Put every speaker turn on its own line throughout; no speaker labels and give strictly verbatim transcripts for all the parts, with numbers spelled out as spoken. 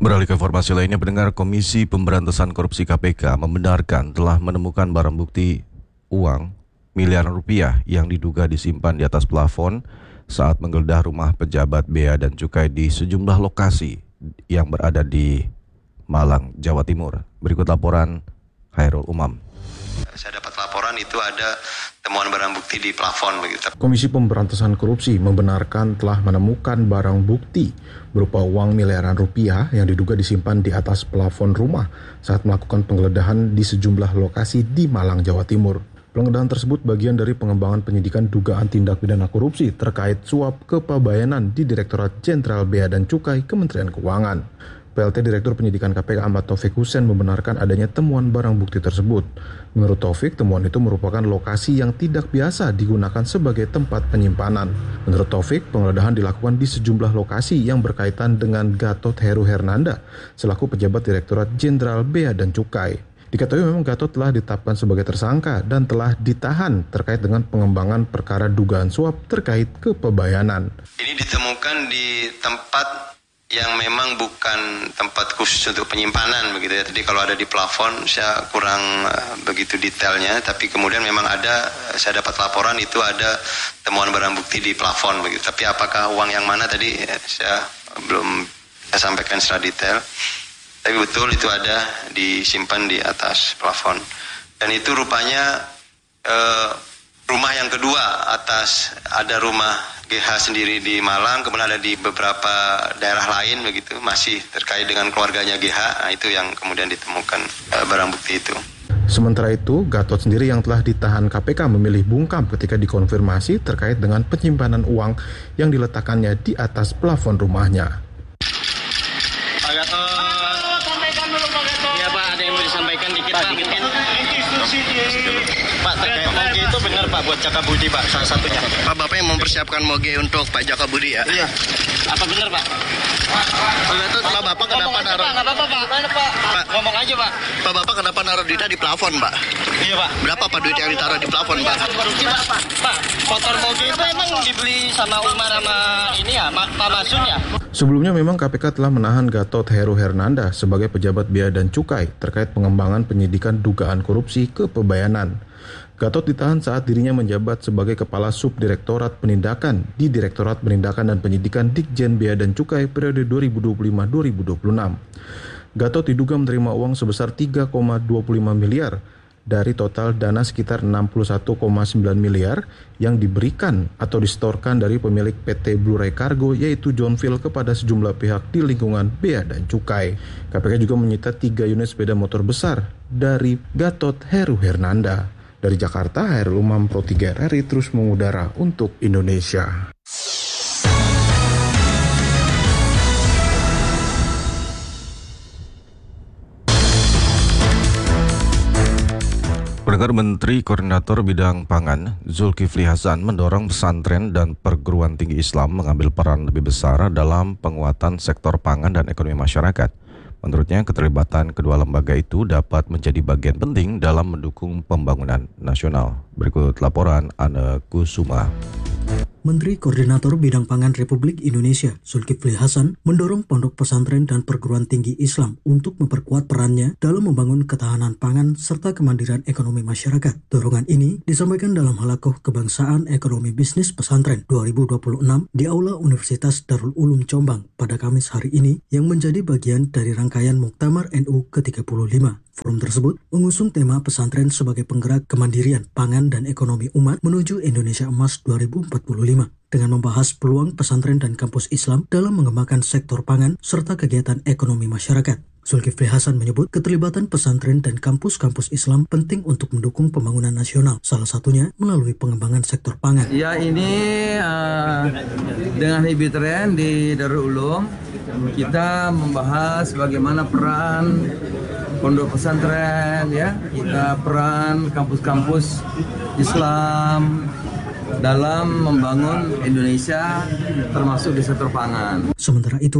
Beralih ke informasi lainnya, pendengar, Komisi Pemberantasan Korupsi K P K membenarkan telah menemukan barang bukti uang miliaran rupiah yang diduga disimpan di atas plafon saat menggeledah rumah pejabat Bea dan Cukai di sejumlah lokasi yang berada di Malang, Jawa Timur. Berikut laporan Khairul Umam.
Saya dapat laporan itu ada temuan barang bukti di plafon begitu.
Komisi Pemberantasan Korupsi membenarkan telah menemukan barang bukti berupa uang miliaran rupiah yang diduga disimpan di atas plafon rumah saat melakukan penggeledahan di sejumlah lokasi di Malang, Jawa Timur. Penggeledahan tersebut bagian dari pengembangan penyidikan dugaan tindak pidana korupsi terkait suap kepabayanan di Direktorat Jenderal Bea dan Cukai Kementerian Keuangan. P L T Direktur Penyidikan K P K Ahmad Taufik Hussein membenarkan adanya temuan barang bukti tersebut. Menurut Taufik, temuan itu merupakan lokasi yang tidak biasa digunakan sebagai tempat penyimpanan. Menurut Taufik, penggeledahan dilakukan di sejumlah lokasi yang berkaitan dengan Gatot Heru Hernanda selaku pejabat Direktorat Jenderal Bea dan Cukai. Diketahui memang Gatot telah ditetapkan sebagai tersangka dan telah ditahan terkait dengan pengembangan perkara dugaan suap terkait kepabayanan.
Ini ditemukan di tempat yang memang bukan tempat khusus untuk penyimpanan begitu ya. Tadi kalau ada di plafon saya kurang uh, begitu detailnya, tapi kemudian memang ada, saya dapat laporan itu ada temuan barang bukti di plafon begitu. Tapi apakah uang yang mana tadi eh, saya belum saya sampaikan secara detail. Tapi betul itu ada disimpan di atas plafon. Dan itu rupanya uh, rumah yang kedua atas, ada rumah G H sendiri di Malang, kemudian ada di beberapa daerah lain begitu, masih terkait dengan keluarganya G H. Nah, itu yang kemudian ditemukan uh, barang bukti itu.
Sementara itu, Gatot sendiri yang telah ditahan K P K memilih bungkam ketika dikonfirmasi terkait dengan penyimpanan uang yang diletakkannya di atas plafon rumahnya.
Pak Gatot, sampaikan dulu Pak Gatot. Iya Pak, ada yang mau disampaikan dikit Pak. Pak, terkait Moge itu benar Pak buat Jaka Budi Pak, salah satunya.
Pak, Bapak yang mempersiapkan Moge untuk Pak Jaka Budi ya?
Iya. Apa benar Pak?
Pak Gatot, Pak Bapak kenapa naruh?
Pak, nggak apa-apa Pak. Mana Pak?
Pak,
ngomong aja Pak.
Pak Bapak kenapa naruh duitnya di plafon Pak?
Iya Pak.
Berapa Pak duit yang ditaruh di plafon Pak?
Korupsi Pak. Pak, motor Moge itu emang dibeli sama Umar sama ini ya, Pak Masun ya?
Sebelumnya memang K P K telah menahan Gatot Heru Hernanda sebagai pejabat Bea dan Cukai terkait pengembangan penyidikan dugaan korupsi kepabayanan. Gatot ditahan saat dirinya menjabat sebagai Kepala Subdirektorat Penindakan di Direktorat Penindakan dan Penyidikan Ditjen Bea dan Cukai periode dua ribu dua puluh lima sampai dua ribu dua puluh enam. Gatot diduga menerima uang sebesar tiga koma dua puluh lima miliar dari total dana sekitar enam puluh satu koma sembilan miliar yang diberikan atau disetorkan dari pemilik P T Blue Ray Cargo yaitu John Phil kepada sejumlah pihak di lingkungan Bea dan Cukai. K P K juga menyita tiga unit sepeda motor besar dari Gatot Heru Hernanda. Dari Jakarta, Khairul Umam, Pro tiga R I terus mengudara untuk Indonesia.
Pendengar, Menteri Koordinator Bidang Pangan Zulkifli Hasan mendorong pesantren dan perguruan tinggi Islam mengambil peran lebih besar dalam penguatan sektor pangan dan ekonomi masyarakat. Menurutnya, keterlibatan kedua lembaga itu dapat menjadi bagian penting dalam mendukung pembangunan nasional. Berikut laporan Anne Kusuma.
Menteri Koordinator Bidang Pangan Republik Indonesia, Zulkifli Hasan, mendorong pondok pesantren dan perguruan tinggi Islam untuk memperkuat perannya dalam membangun ketahanan pangan serta kemandirian ekonomi masyarakat. Dorongan ini disampaikan dalam Halakoh Kebangsaan Ekonomi Bisnis Pesantren dua ribu dua puluh enam di Aula Universitas Darul Ulum Jombang pada Kamis hari ini yang menjadi bagian dari rangkaian Muktamar N U ke tiga puluh lima. Forum tersebut mengusung tema pesantren sebagai penggerak kemandirian pangan dan ekonomi umat menuju Indonesia Emas dua ribu empat puluh lima dengan membahas peluang pesantren dan kampus Islam dalam mengembangkan sektor pangan serta kegiatan ekonomi masyarakat. Zulkifli Hasan menyebut keterlibatan pesantren dan kampus-kampus Islam penting untuk mendukung pembangunan nasional, salah satunya melalui pengembangan sektor pangan.
Ya, ini uh, dengan Hibitren di Darul Ulum kita membahas bagaimana peran pondok pesantren, ya, kita peran kampus-kampus Islam dalam membangun Indonesia termasuk di sektor pangan.
Sementara itu,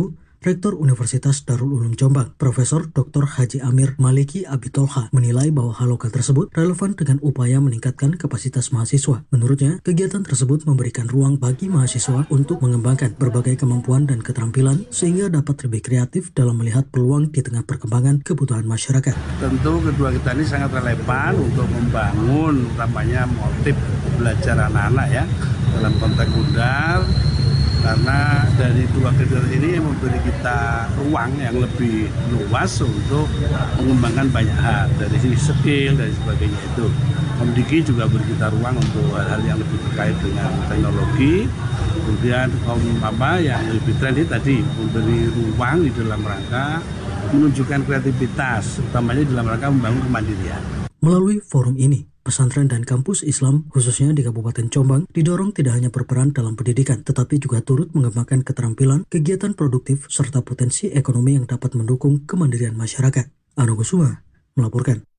Rektor Universitas Darul Ulum Jombang, Profesor Doktor Haji Amir Maliki Abitolha, menilai bahwa haloka tersebut relevan dengan upaya meningkatkan kapasitas mahasiswa. Menurutnya, kegiatan tersebut memberikan ruang bagi mahasiswa untuk mengembangkan berbagai kemampuan dan keterampilan sehingga dapat lebih kreatif dalam melihat peluang di tengah perkembangan kebutuhan masyarakat.
Tentu kedua kita ini sangat relevan untuk membangun utamanya motif belajar anak-anak ya dalam konteks Undar, karena dari dua kegiatan ini memberi kita ruang yang lebih luas untuk mengembangkan banyak hal dari sisi skill dan sebagainya itu. Komdiki juga beri kita ruang untuk hal-hal yang lebih terkait dengan teknologi. Kemudian kom apa yang lebih trendy tadi memberi ruang di dalam rangka menunjukkan kreativitas, utamanya dalam rangka membangun kemandirian.
Melalui forum ini, pesantren dan kampus Islam, khususnya di Kabupaten Jombang, didorong tidak hanya berperan dalam pendidikan, tetapi juga turut mengembangkan keterampilan, kegiatan produktif, serta potensi ekonomi yang dapat mendukung kemandirian masyarakat. Ano Kusuma melaporkan.